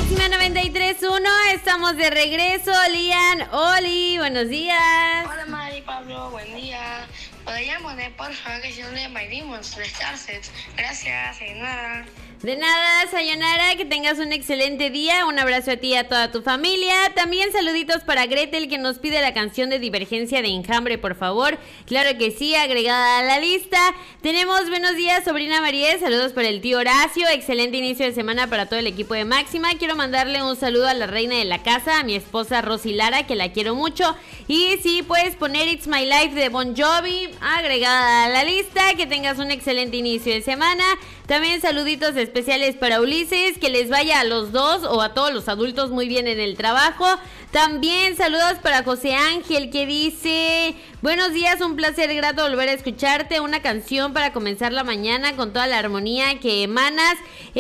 Máxima 93.1, estamos de regreso. Lian, Oli, buenos días. Hola Mari, Pablo, buen día. ¿Podría poner por favor canción de My Demons de Starsets? Gracias, de nada. De nada, Sayonara, que tengas un excelente día. Un abrazo a ti y a toda tu familia. También saluditos para Gretel, que nos pide la canción de Divergencia de Enjambre, por favor. Claro que sí, agregada a la lista. Tenemos buenos días, sobrina María. Saludos para el tío Horacio. Excelente inicio de semana para todo el equipo de Máxima. Quiero mandarle un saludo a la reina de la casa, a mi esposa Rosy Lara, que la quiero mucho. Y sí, puedes poner It's My Life de Bon Jovi, agregada a la lista. Que tengas un excelente inicio de semana. También saluditos especiales para Ulises, que les vaya a los dos o a todos los adultos muy bien en el trabajo. También saludos para José Ángel, que dice: buenos días, un placer grato volver a escucharte. Una canción para comenzar la mañana con toda la armonía que emanas.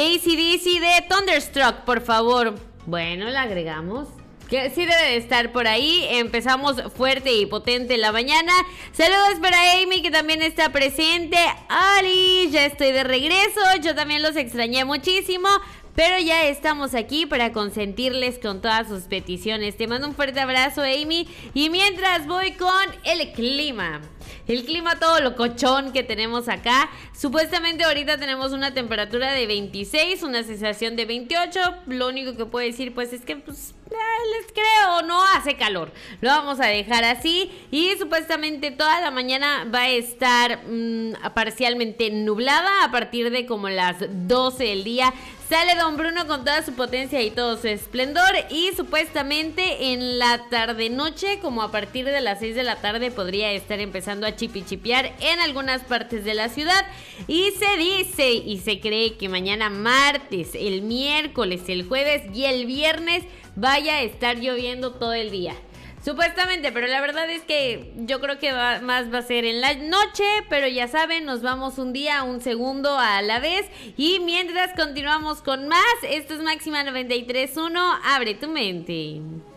AC/DC de Thunderstruck, por favor. Bueno, la agregamos. Que sí debe de estar por ahí. Empezamos fuerte y potente la mañana. Saludos para Amy, que también está presente. Ali, ya estoy de regreso. Yo también los extrañé muchísimo, pero ya estamos aquí para consentirles con todas sus peticiones. Te mando un fuerte abrazo, Amy. Y mientras voy con el clima. El clima todo locochón que tenemos acá. Supuestamente ahorita tenemos una temperatura de 26, una sensación de 28. Lo único que puedo decir pues es que les creo, no hace calor. Lo vamos a dejar así. Y supuestamente toda la mañana va a estar parcialmente nublada. A partir de como las 12 del día sale Don Bruno con toda su potencia y todo su esplendor. Y supuestamente en la tarde-noche, como a partir de las 6 de la tarde, podría estar empezando a chipichipear en algunas partes de la ciudad. Y se dice y se cree que mañana martes, el miércoles, el jueves y el viernes vaya a estar lloviendo todo el día. Supuestamente, pero la verdad es que yo creo que más va a ser en la noche. Pero ya saben, nos vamos un día, un segundo a la vez. Y mientras continuamos con más, esto es Máxima 93.1, abre tu mente.